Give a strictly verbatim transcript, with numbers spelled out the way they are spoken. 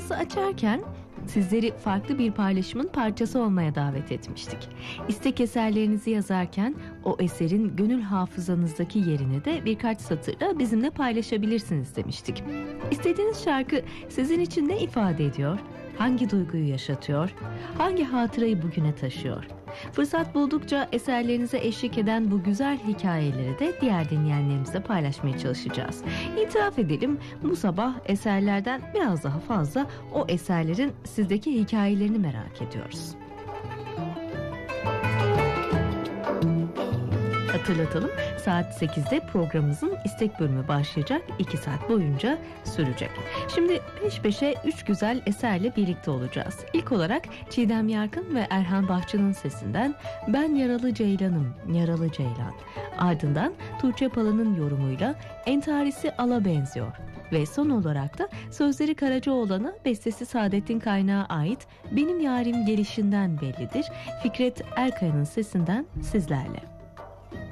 Programımızı açarken sizleri farklı bir paylaşımın parçası olmaya davet etmiştik. İstek eserlerinizi yazarken o eserin gönül hafızanızdaki yerini de birkaç satırla bizimle paylaşabilirsiniz demiştik. İstediğiniz şarkı sizin için ne ifade ediyor? Hangi duyguyu yaşatıyor? Hangi hatırayı bugüne taşıyor? Fırsat buldukça eserlerinize eşlik eden bu güzel hikayeleri de diğer dinleyenlerimizle paylaşmaya çalışacağız. İtiraf edelim, bu sabah eserlerden biraz daha fazla o eserlerin sizdeki hikayelerini merak ediyoruz. Hatırlatalım, saat sekizde programımızın istek bölümü başlayacak, iki saat boyunca sürecek. Şimdi peş peşe üç güzel eserle birlikte olacağız. İlk olarak Çiğdem Yarkın ve Erhan Bahçı'nın sesinden Ben Yaralı Ceylanım, Yaralı Ceylan. Ardından Tuğçe Pala'nın yorumuyla Entarisi Ala Benziyor. Ve son olarak da sözleri Karacaoğlan'a, bestesi Saadettin Kaynağı ait Benim Yarim Gelişinden Bellidir, Fikret Erkaya'nın sesinden sizlerle.